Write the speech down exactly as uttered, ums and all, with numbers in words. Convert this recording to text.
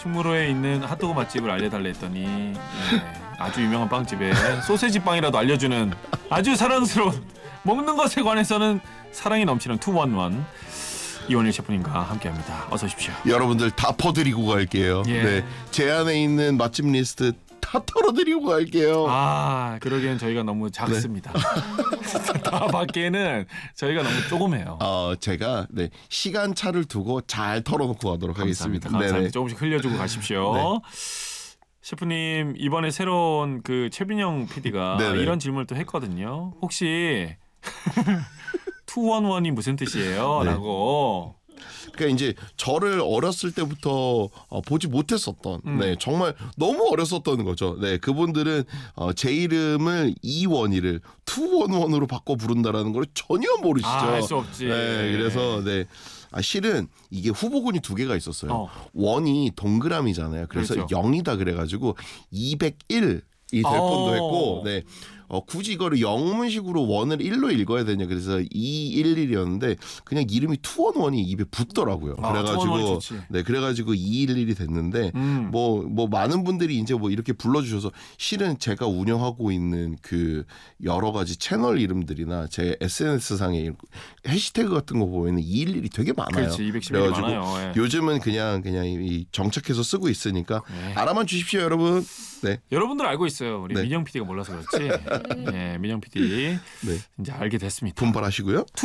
충무로에 있는 핫도그 맛집을 알려달래 했더니 네, 아주 유명한 빵집에 소세지 빵이라도 알려주는 아주 사랑스러운 먹는 것에 관해서는 사랑이 넘치는 투원원 이원일 셰프님과 함께합니다. 어서 오십시오. 여러분들 다 퍼드리고 갈게요. 예. 네, 제 안에 있는 맛집 리스트 다 털어드리고 갈게요. 아, 그러기엔 저희가 너무 작습니다. 네. 다 밖에는 저희가 너무 조금해요. 어, 제가 네, 시간차를 두고 잘 털어놓고 가도록 감사합니다. 하겠습니다. 감사합니다. 네네. 조금씩 흘려주고 가십시오. 네. 셰프님 이번에 새로운 그 최빈영 피디가 네네. 이런 질문을 또 했거든요. 혹시 투원원이 무슨 뜻이에요? 네. 라고. 그러니까 이제 저를 어렸을 때부터 어, 보지 못했었던, 음. 네 정말 너무 어렸었던 거죠. 네 그분들은 어, 제 이름을 이원희를 투원원으로 바꿔 부른다라는 걸 전혀 모르시죠. 아, 알 수 없지. 네, 그래서 네. 아, 실은 이게 후보군이 두 개가 있었어요. 어. 원이 동그라미잖아요. 그래서 그렇죠. 영이다 그래가지고 이백일이 될 어. 뻔도 했고, 네. 어, 굳이 이거를 영문식으로 원을 일로 읽어야 되냐 그래서 이백십일이었는데 그냥 이름이 투원원이 입에 붙더라고요. 아, 그래가지고 투원원이 좋지. 네 그래가지고 이백십일이 됐는데 음. 뭐 뭐 많은 분들이 이제 뭐 이렇게 불러주셔서 실은 제가 운영하고 있는 그 여러 가지 채널 이름들이나 제 에스엔에스 상에 해시태그 같은 거 보면은 이백십일이 되게 많아요. 그렇지, 이백십일이 그래가지고 많아요. 예. 요즘은 그냥 그냥 이 정착해서 쓰고 있으니까 네. 알아만 주십시오, 여러분. 네. 여러분들 알고 있어요. 우리 네. 민영 피디가 몰라서 그렇지. 네, 민영 피디 네. 이제 알게 됐습니다. 분발하시고요.